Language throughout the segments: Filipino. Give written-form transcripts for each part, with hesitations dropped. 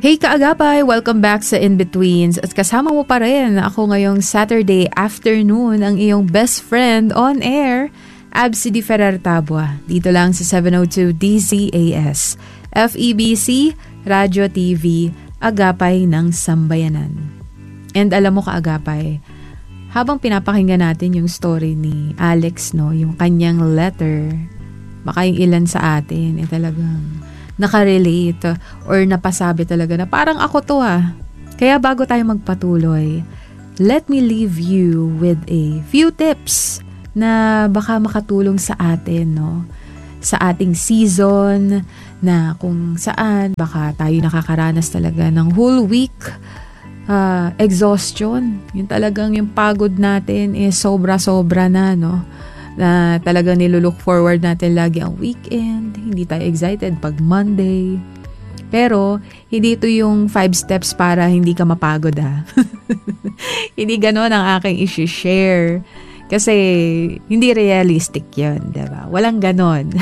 Hey kaagapay! Welcome back sa In-Betweens at kasama mo pa rin ako ngayong Saturday afternoon ang iyong best friend on air, Absi Di Ferrer Tabua. Dito lang sa 702 DZAS, FEBC, Radyo TV, Agapay ng Sambayanan. And alam mo kaagapay, habang pinapakinggan natin yung story ni Alex, no, yung kanyang letter, baka yung ilan sa atin talagang nakarelate or napasabi talaga na parang ako to ah. Kaya bago tayo magpatuloy, let me leave you with a few tips na baka makatulong sa atin, no? Sa ating season na kung saan baka tayo nakakaranas talaga ng whole week exhaustion. Yung talagang yung pagod natin is sobra-sobra na, no? Na talagang nilulook forward natin lagi ang weekend. Hindi tayo excited pag Monday. Pero, hindi ito yung 5 steps para hindi ka mapagod ha. Hindi ganon ang aking isi-share. Kasi, hindi realistic yun, diba? Walang ganon.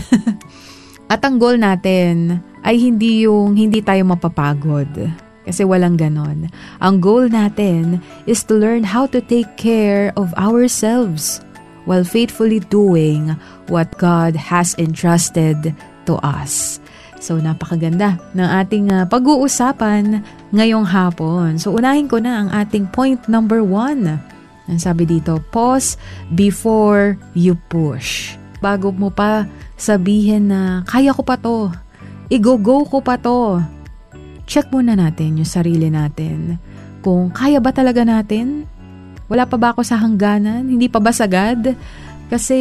At ang goal natin ay hindi yung hindi tayo mapapagod. Kasi walang ganon. Ang goal natin is to learn how to take care of ourselves while faithfully doing what God has entrusted to us. So, napakaganda ng ating pag-uusapan ngayong hapon. So, unahin ko na ang ating point number 1. Ang sabi dito, pause before you push. Bago mo pa sabihin na, kaya ko pa to, i-go-go ko pa to, check muna natin yung sarili natin. Kung kaya ba talaga natin? Wala pa ba ako sa hangganan? Hindi pa ba sagad? Kasi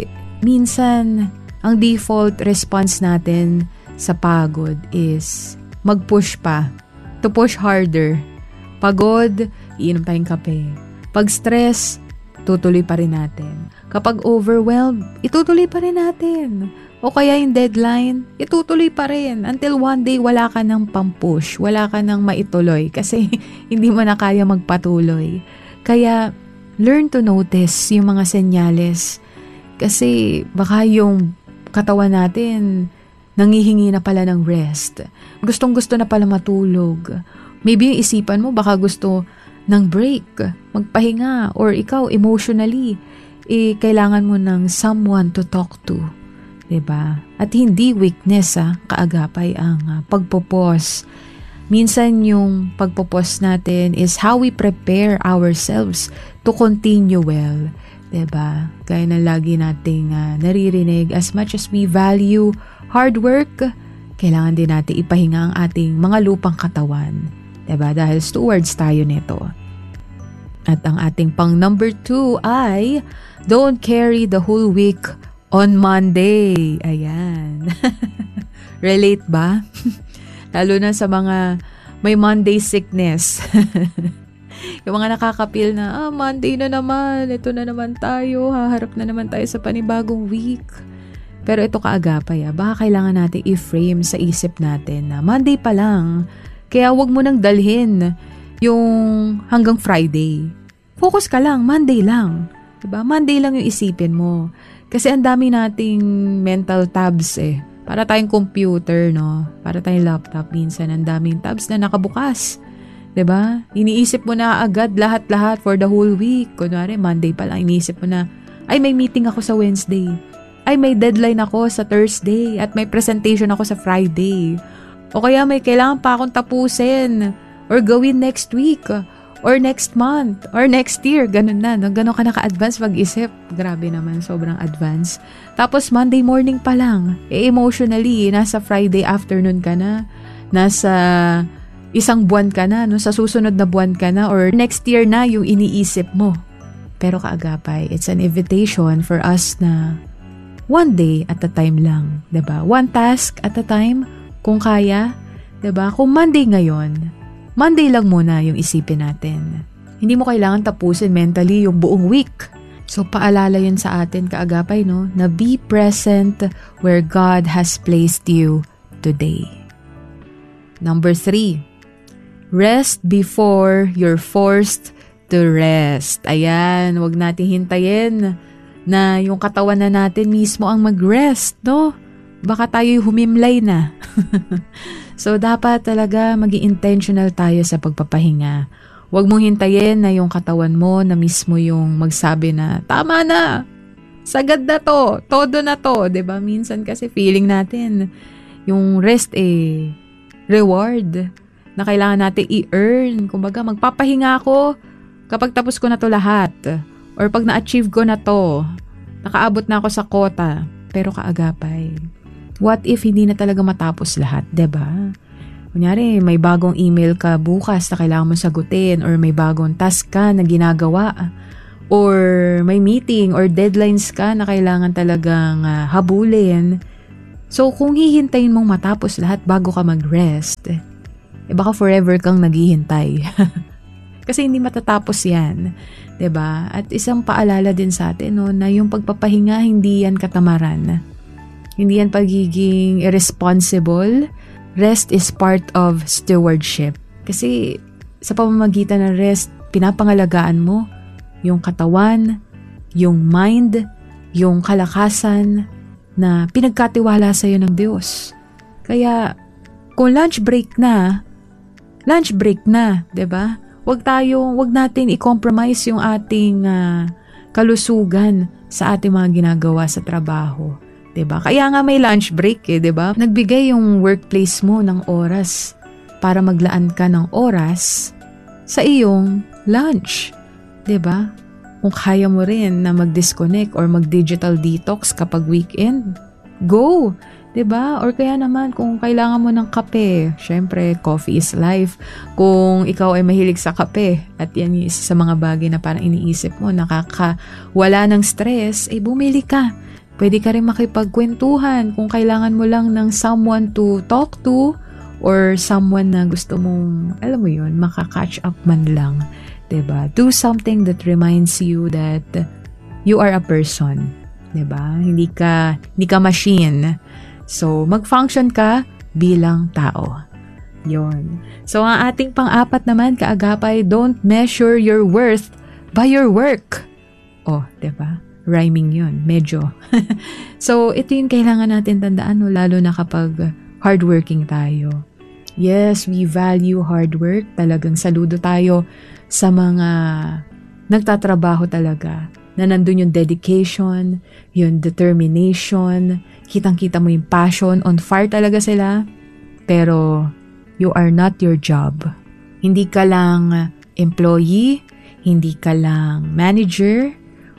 minsan, ang default response natin sa pagod is mag-push pa. To push harder. Pagod, iinom tayong kape. Pag stress, tutuloy pa rin natin. Kapag overwhelmed, itutuloy pa rin natin. O kaya yung deadline, itutuloy pa rin. Until one day, wala ka nang pampush. Wala ka nang maituloy. Kasi hindi mo na kaya magpatuloy. Kaya, learn to notice yung mga senyales. Kasi, baka yung katawan natin, nangihingi na pala ng rest. Gustong-gusto na pala matulog. Maybe yung isipan mo, baka gusto ng break, magpahinga, or ikaw, emotionally, kailangan mo ng someone to talk to. Diba? At hindi weakness, kaagapay ang pagpupos. Minsan yung pagpupos natin is how we prepare ourselves to continue well. Diba? Gaya na lagi nating naririnig, as much as we value hard work, kailangan din natin ipahinga ang ating mga lupang katawan. Diba? Dahil stewards tayo nito. At ang ating pang number 2 ay, don't carry the whole week on Monday. Ayan. Relate ba? Lalo na sa mga may Monday sickness. Yung mga nakakapil na, Monday na naman, ito na naman tayo, haharap na naman tayo sa panibagong week. Pero ito kaagapay, baka kailangan natin i-frame sa isip natin na Monday pa lang, kaya wag mo nang dalhin yung hanggang Friday. Focus ka lang, Monday lang. Diba? Monday lang yung isipin mo. Kasi ang dami nating mental tabs Para tayong computer, no? Para tayong laptop, minsan ang daming tabs na nakabukas. 'Di ba? Iniisip mo na agad lahat-lahat for the whole week. Kunwari, Monday pa lang, iniisip mo na, ay may meeting ako sa Wednesday. Ay may deadline ako sa Thursday. At may presentation ako sa Friday. O kaya may kailangan pa akong tapusin. Or gawin next week. Or next month, or next year, ganun na. No? Ganun ka naka-advance mag-isip. Grabe naman, sobrang advance. Tapos Monday morning pa lang, emotionally, nasa Friday afternoon ka na, nasa isang buwan ka na, no? Sa susunod na buwan ka na, or next year na yung iniisip mo. Pero kaagapay, it's an invitation for us na one day at a time lang. 'Di ba? One task at a time, kung kaya. 'Di ba? Kung Monday ngayon, Monday lang muna yung isipin natin. Hindi mo kailangan tapusin mentally yung buong week. So, paalala yun sa atin, kaagapay, no? Na be present where God has placed you today. Number 3, rest before you're forced to rest. Ayan, wag natin hintayin na yung katawan na natin mismo ang mag-rest, no? Baka tayo humimlay na. So, dapat talaga maging intentional tayo sa pagpapahinga. Huwag mong hintayin na yung katawan mo na mismo yung magsabi na, tama na, sagad na to, todo na to. 'Di ba? Minsan kasi feeling natin, yung rest reward na kailangan natin i-earn. Kumbaga, magpapahinga ako kapag tapos ko na to lahat. Or pag na-achieve ko na to, nakaabot na ako sa quota. Pero kaagapay, what if hindi na talaga matapos lahat, 'di ba? Kunyari, may bagong email ka bukas na kailangan mo sagutin, or may bagong task ka na ginagawa, or may meeting or deadlines ka na kailangan talagang habulin. So, kung hihintayin mong matapos lahat bago ka mag-rest, baka forever kang naghihintay. Kasi hindi matatapos yan. 'Di ba? At isang paalala din sa atin, no, na yung pagpapahinga, hindi yan katamaran. Hindi yan pagiging irresponsible. Rest is part of stewardship. Kasi sa pamamagitan ng rest, pinapangalagaan mo yung katawan, yung mind, yung kalakasan na pinagkatiwala sa iyo ng Diyos. Kaya kung lunch break na, 'di ba? Wag natin i-compromise yung ating kalusugan sa ating mga ginagawa sa trabaho. 'Di ba? Kaya nga may lunch break 'di ba? Nagbigay yung workplace mo ng oras para maglaan ka ng oras sa iyong lunch. 'Di ba? Kung kaya mo rin na mag-disconnect or mag-digital detox kapag weekend, go! 'Di ba? Or kaya naman kung kailangan mo ng kape, syempre coffee is life. Kung ikaw ay mahilig sa kape at yan yung isa sa mga bagay na parang iniisip mo, nakakawala ng stress, bumili ka. Pwede ka rin makipagkwentuhan kung kailangan mo lang ng someone to talk to or someone na gusto mong, alam mo yun, makaka-catch up man lang. 'Di ba? Do something that reminds you that you are a person. 'Di ba? Hindi ka machine. So, mag-function ka bilang tao. Yon. So, ang ating pang-apat naman, kaagapay, don't measure your worth by your work. Oh, 'di ba? Rhyming yun, medyo. So, ito yung kailangan natin tandaan, no? Lalo na kapag hardworking tayo. Yes, we value hard work. Talagang saludo tayo sa mga nagtatrabaho talaga. Na nandun yung dedication, yung determination, kitang-kita mo yung passion, on fire talaga sila. Pero, you are not your job. Hindi ka lang employee, hindi ka lang manager,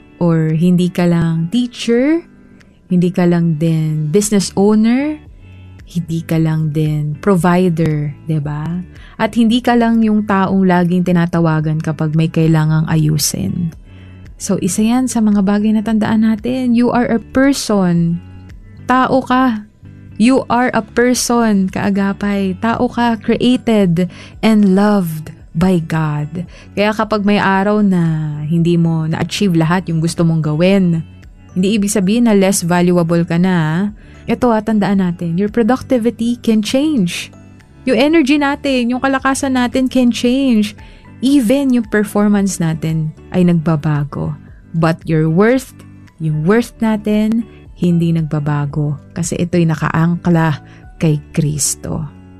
or hindi ka lang teacher, hindi ka lang din business owner, hindi ka lang din provider, 'di ba? At hindi ka lang yung taong laging tinatawagan kapag may kailangang ayusin. So, isa yan sa mga bagay na tandaan natin. You are a person. Tao ka. You are a person, kaagapay. Tao ka, created and loved by God. Kaya kapag may araw na hindi mo na-achieve lahat yung gusto mong gawin, hindi ibig sabihin na less valuable ka na. Ito, tandaan natin, your productivity can change. Yung energy natin, yung kalakasan natin can change. Even yung performance natin ay nagbabago. But your worth, yung worth natin, hindi nagbabago. Kasi ito'y nakaangkla kay Kristo.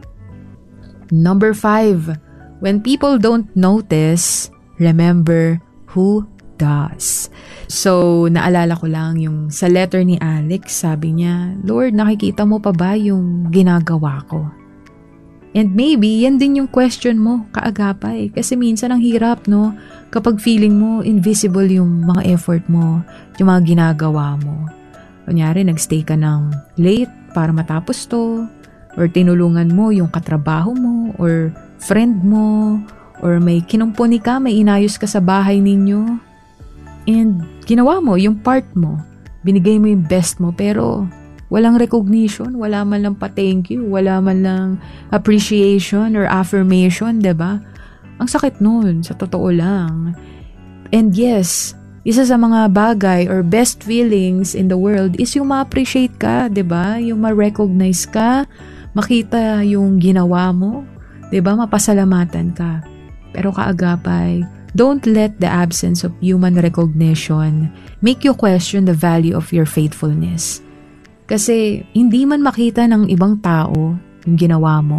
Number 5, when people don't notice, remember who does. So, naalala ko lang yung sa letter ni Alex, sabi niya, Lord, nakikita mo pa ba yung ginagawa ko? And maybe, yan din yung question mo, kaagapay. Kasi minsan ang hirap, no? Kapag feeling mo, invisible yung mga effort mo, yung mga ginagawa mo. Kunyari, nagstay ka ng late para matapos to, or tinulungan mo yung katrabaho mo, or friend mo, or may kinumpuni ka, may inayos ka sa bahay ninyo. And ginawa mo yung part mo. Binigay mo yung best mo, pero walang recognition, wala man lang pa-thank you, wala man lang appreciation or affirmation, 'di ba? Ang sakit nun, sa totoo lang. And yes, isa sa mga bagay or best feelings in the world is yung ma-appreciate ka, 'di ba? Yung ma-recognize ka, makita yung ginawa mo, 'di ba? Mapasalamatan ka. Pero kaagapay, don't let the absence of human recognition make you question the value of your faithfulness. Kasi hindi man makita ng ibang tao yung ginawa mo,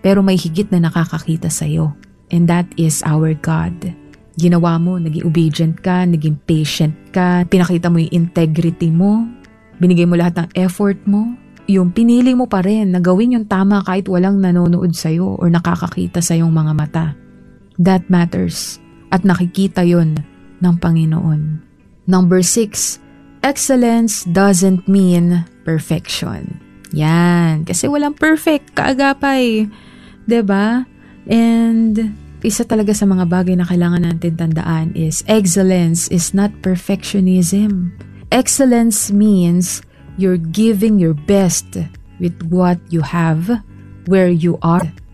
Pero may higit na nakakakita sa'yo. And that is our God. Ginawa mo, naging obedient ka, naging patient ka, pinakita mo yung integrity mo, binigay mo lahat ng effort mo, yung pinili mo pa rin na gawin yung tama kahit walang nanonood sa'yo or nakakakita sa'yong mga mata. That matters. At nakikita yon ng Panginoon. Number 6, excellence doesn't mean perfection. Yan. Kasi walang perfect, kaagapay. 'Di ba? And isa talaga sa mga bagay na kailangan natin tandaan is excellence is not perfectionism. Excellence means you're giving your best with what you have, where you are,